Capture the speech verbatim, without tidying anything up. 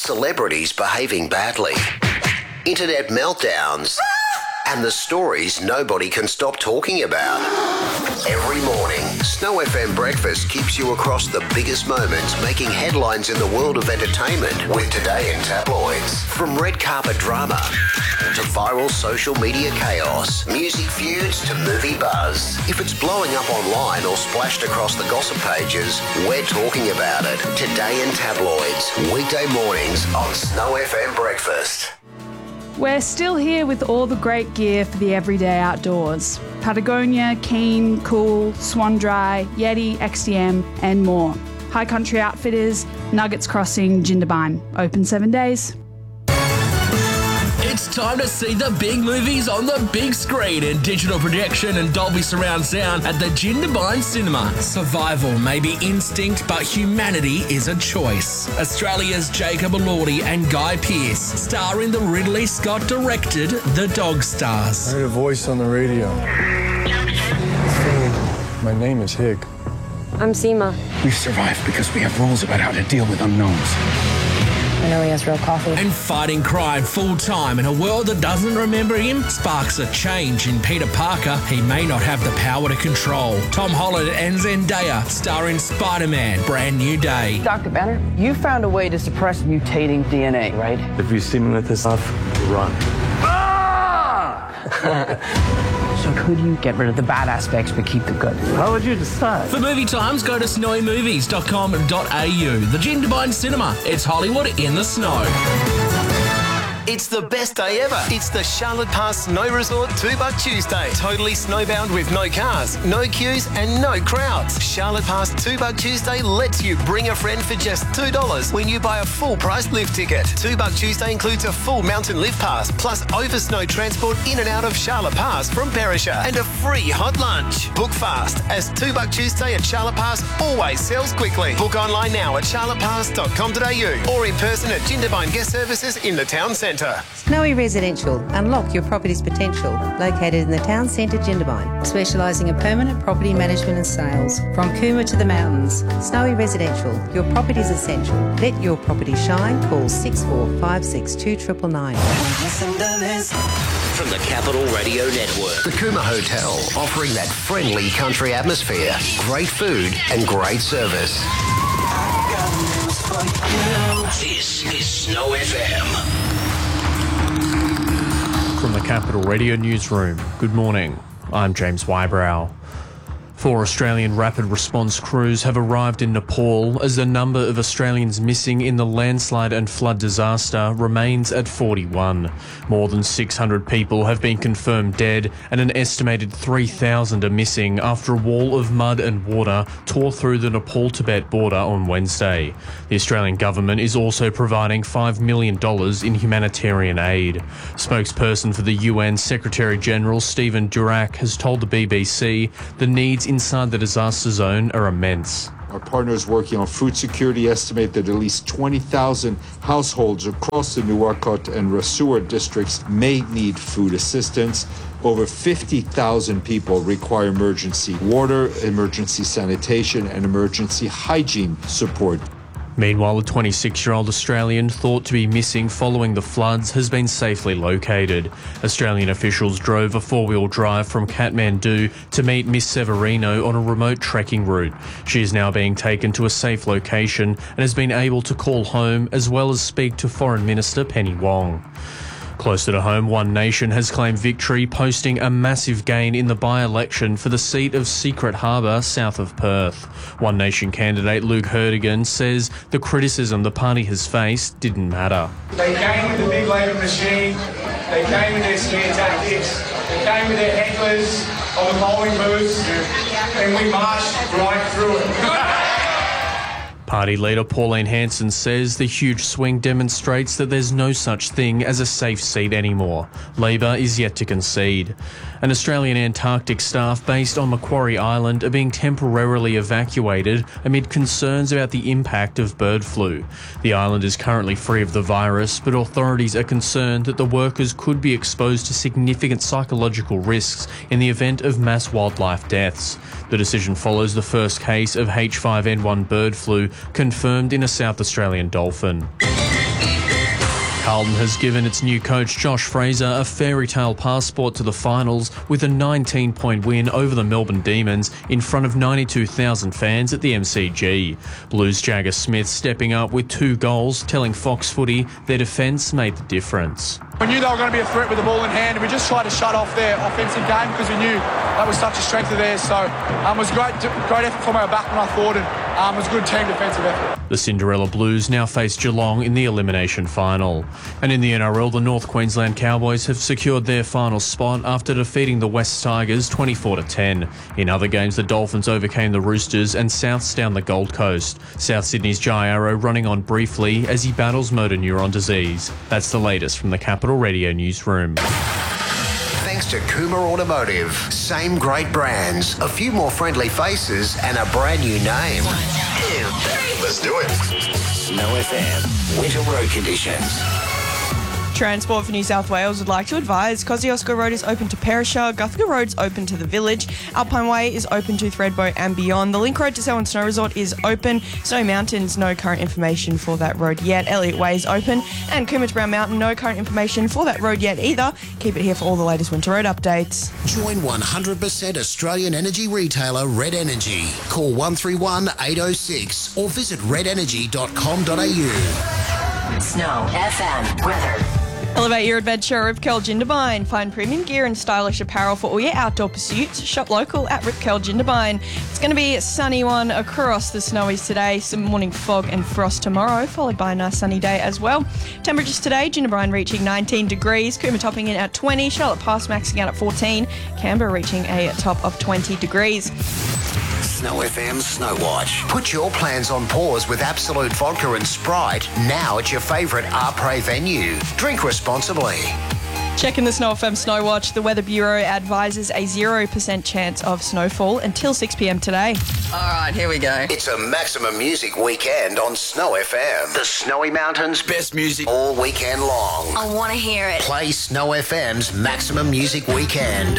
celebrities behaving badly, internet meltdowns, and the stories nobody can stop talking about. Every morning, Snow F M Breakfast keeps you across the biggest moments making headlines in the world of entertainment with Today in Tabloids. From red carpet drama to viral social media chaos, music feuds to movie buzz. If it's blowing up online or splashed across the gossip pages, we're talking about it. Today in Tabloids, weekday mornings on Snow F M Breakfast. We're still here with all the great gear for the everyday outdoors. Patagonia, Keen, Cool, Swan Dry, Yeti, X D M and more. High Country Outfitters, Nuggets Crossing, Jindabyne. Open seven days. It's time to see the big movies on the big screen in digital projection and Dolby surround sound at the Jindabyne Cinema. Survival may be instinct, but humanity is a choice. Australia's Jacob Elordi and Guy Pearce star in the Ridley Scott-directed The Dog Stars. I heard a voice on the radio. My name is Hig. I'm Seema. We've survived because we have rules about how to deal with unknowns. I know he has real coffee. And fighting crime full-time in a world that doesn't remember him sparks a change in Peter Parker he may not have the power to control. Tom Holland and Zendaya star in Spider-Man, Brand New Day. Doctor Banner, you found a way to suppress mutating D N A, right? If you see me with this stuff, run. So could you get rid of the bad aspects but keep the good? How would you decide? For movie times, go to snowy movies dot com dot a u. The Jindabyne Cinema. It's Hollywood in the snow. It's the best day ever. It's the Charlotte Pass Snow Resort two buck Tuesday. Totally snowbound with no cars, no queues and no crowds. Charlotte Pass two buck Tuesday lets you bring a friend for just two dollars when you buy a full price lift ticket. two buck Tuesday includes a full mountain lift pass plus over snow transport in and out of Charlotte Pass from Perisher and a free hot lunch. Book fast as two buck Tuesday at Charlotte Pass always sells quickly. Book online now at charlotte pass dot com dot a u or in person at Jindabyne Guest Services in the town centre. Snowy Residential. Unlock your property's potential. Located in the town centre, Jindabyne. Specialising in permanent property management and sales. From Cooma to the mountains. Snowy Residential. Your property's essential. Let your property shine. Call six four five six two nine nine nine. From the Capital Radio Network, the Cooma Hotel, offering that friendly country atmosphere, great food and great service. This is Snow F M. From the Capital Radio Newsroom, good morning. I'm James Wybrow. Four Australian rapid response crews have arrived in Nepal as the number of Australians missing in the landslide and flood disaster remains at forty-one. More than six hundred people have been confirmed dead and an estimated three thousand are missing after a wall of mud and water tore through the Nepal-Tibet border on Wednesday. The Australian government is also providing five million dollars in humanitarian aid. Spokesperson for the U N Secretary-General Stephen Durack has told the B B C the needs inside the disaster zone are immense. Our partners working on food security estimate that at least twenty thousand households across the Nuwakot and Rasur districts may need food assistance. Over fifty thousand people require emergency water, emergency sanitation, and emergency hygiene support. Meanwhile, a twenty-six-year-old Australian thought to be missing following the floods has been safely located. Australian officials drove a four-wheel drive from Kathmandu to meet Miss Severino on a remote trekking route. She is now being taken to a safe location and has been able to call home as well as speak to Foreign Minister Penny Wong. Closer to home, One Nation has claimed victory, posting a massive gain in the by-election for the seat of Secret Harbour, south of Perth. One Nation candidate Luke Herdigan says the criticism the party has faced didn't matter. They came with the big Labor machine, they came with their scare tactics, they came with their hecklers on the polling booths, and we marched right through it. Party leader Pauline Hanson says the huge swing demonstrates that there's no such thing as a safe seat anymore. Labor is yet to concede. An Australian Antarctic staff based on Macquarie Island are being temporarily evacuated amid concerns about the impact of bird flu. The island is currently free of the virus, but authorities are concerned that the workers could be exposed to significant psychological risks in the event of mass wildlife deaths. The decision follows the first case of H five N one bird flu confirmed in a South Australian dolphin. Carlton has given its new coach Josh Fraser a fairy tale passport to the finals with a nineteen point win over the Melbourne Demons in front of ninety-two thousand fans at the M C G. Blues Jagger Smith stepping up with two goals, telling Fox Footy their defence made the difference. We knew they were going to be a threat with the ball in hand, and we just tried to shut off their offensive game because we knew that was such a strength of theirs. So um, it was a great, great effort from our backman, I thought, and um, it was a good team defensive effort. The Cinderella Blues now face Geelong in the elimination final. And in the N R L, the North Queensland Cowboys have secured their final spot after defeating the West Tigers twenty-four to ten. In other games, the Dolphins overcame the Roosters and Souths down the Gold Coast. South Sydney's Jai Arrow running on briefly as he battles motor neuron disease. That's the latest from the Capital Radio newsroom. Thanks to Cooma Automotive. Same great brands, a few more friendly faces, and a brand new name. One, two, three. Let's do it. Snow F M. Winter road conditions. Transport for New South Wales would like to advise Kosciuszko Road is open to Perisher, Guthrie Road's open to the Village, Alpine Way is open to Thredbo and beyond. The Link Road to Selwyn Snow Resort is open. Snowy Mountains, no current information for that road yet. Elliott Way is open, and Cooma to Brown Mountain, no current information for that road yet either. Keep it here for all the latest winter road updates. Join one hundred percent Australian energy retailer Red Energy. Call one three one, eight oh six or visit red energy dot com dot a u. Snow F M weather. Elevate your adventure at Rip Curl Jindabyne. Find premium gear and stylish apparel for all your outdoor pursuits. Shop local at Rip Curl Jindabyne. It's going to be a sunny one across the snowies today. Some morning fog and frost tomorrow, followed by a nice sunny day as well. Temperatures today, Jindabyne reaching nineteen degrees. Cooma topping in at twenty. Charlotte Pass maxing out at fourteen. Canberra reaching a top of twenty degrees. Snow F M Snow Watch. Put your plans on pause with Absolute Vodka and Sprite now at your favourite Arpre venue. Drink responsibly. Checking the Snow F M Snow Watch, the Weather Bureau advises a zero percent chance of snowfall until six p m today. All right, here we go. It's a maximum music weekend on Snow F M. The Snowy Mountains' best music all weekend long. I want to hear it. Play Snow F M's maximum music weekend.